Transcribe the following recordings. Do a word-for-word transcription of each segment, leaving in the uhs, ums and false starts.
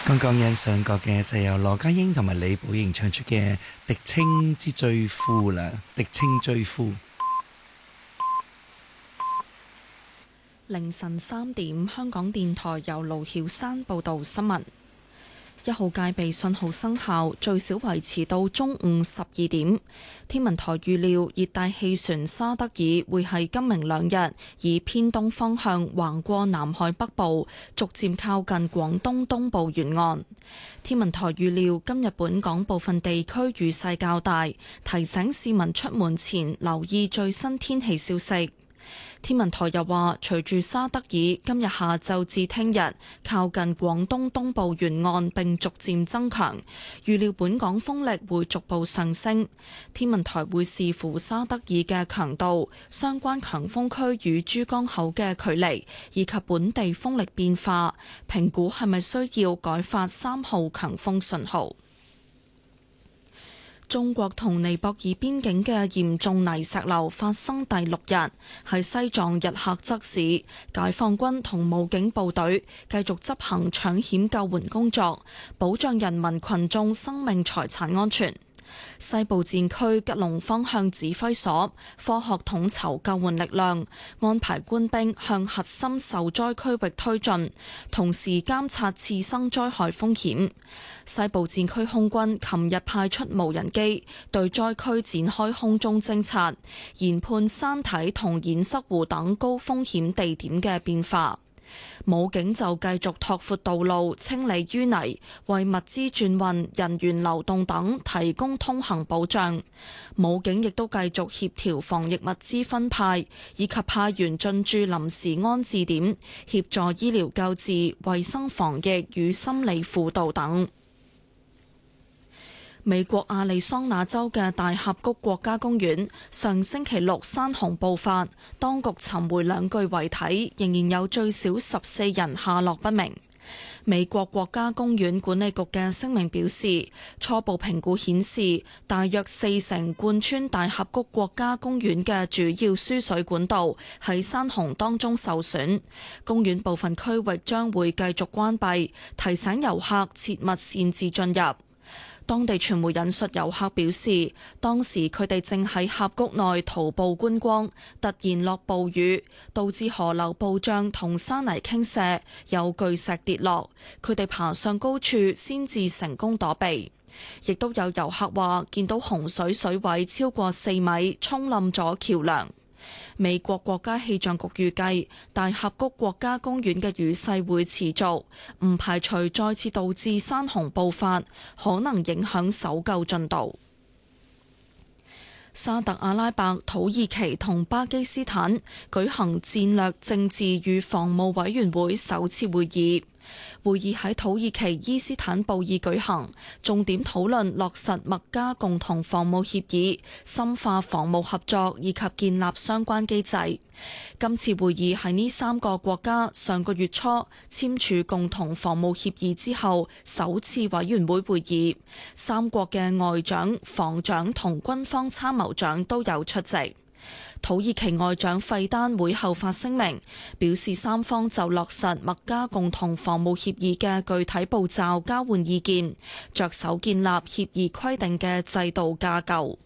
剛剛欣賞過嘅就由羅家英同埋李寶瑩唱出嘅《狄青之追夫》啦，《狄青追夫》。 凌晨三點，香港電台由盧曉山報道新聞。一號戒備信號生效，最少維持到中午十二點。天文台預料熱帶氣旋沙德爾會喺今明兩日以偏東方向橫過南海北部，逐漸靠近廣東東部沿岸。天文台預料今日本港部分地區雨勢較大，提醒市民出門前留意最新天氣消息。天文台又話，隨住沙德爾今日下晝至聽日靠近廣東東部沿岸並逐漸增強，預料本港風力會逐步上升。天文台會視乎沙德爾嘅強度、相關強風區與珠江口嘅距離以及本地風力變化，評估係咪需要改發三號強風信號。中國同尼泊爾邊境嘅嚴重泥石流發生第六日，喺西藏日喀則市，解放軍同武警部隊繼續執行搶險救援工作，保障人民群眾生命財產安全。西部戰區吉隆方向指揮所科學統籌救援力量，安排官兵向核心受災區域推進，同時監察次生災害風險。西部戰區空軍琴日派出無人機對災區展開空中偵察，研判山體同堰塞湖等高風險地點嘅變化。武警就繼續拓闊道路、清理淤泥，為物資轉運、人員流動等提供通行保障。武警亦都繼續協調防疫物資分派，以及派員進駐臨時安置點，協助醫療救治、衛生防疫與心理輔導等。美國亞利桑那州嘅大峽谷國家公園上星期六山洪爆發，當局尋回兩具遺體，仍然有最少十四人下落不明。美國國家公園管理局嘅聲明表示，初步評估顯示，大約四成貫穿大峽谷國家公園嘅主要輸水管道喺山洪當中受損，公園部分區域將會繼續關閉，提醒遊客切勿擅自進入。當地傳媒引述遊客表示，當時佢哋正喺峽谷內徒步觀光，突然落暴雨，導致河流暴漲同山泥傾瀉，有巨石跌落，佢哋爬上高處先至成功躲避。亦都有遊客話見到洪水水位超過四米，沖冧咗橋梁。美國國家氣象局預計，大峽谷國家公園嘅雨勢會持續，唔排除再次導致山洪爆發，可能影響搜救進度。沙特阿拉伯、土耳其同巴基斯坦舉行戰略政治與防務委員會首次會議。會議喺土耳其伊斯坦布爾舉行，重點討論落實麥加共同防務協議、深化防務合作以及建立相關機制。今次會議係呢三個國家上個月初簽署共同防務協議之後首次委員會會議，三國嘅外長、防長同軍方參謀長都有出席。土耳其外長費丹會後發聲明，表示三方就落實麥加共同防務協議嘅具體步驟交換意見，着手建立協議規定嘅制度架構。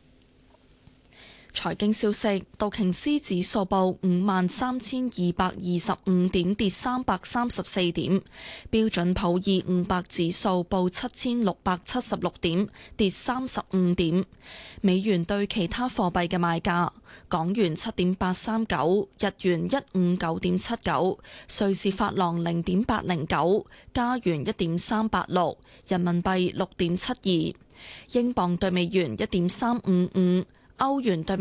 財經消息，道瓊斯指數報五萬三千二百二十五點，跌三百三十四點；標準普爾五百指數報七千六百七十六點，跌三十五點。美元對其他貨幣嘅賣價：港元七點八三九，日元一五九點七九，瑞士法郎零點八零九，加元一點三八六，人民幣六點七二，英鎊對美元一點三五五，歐元對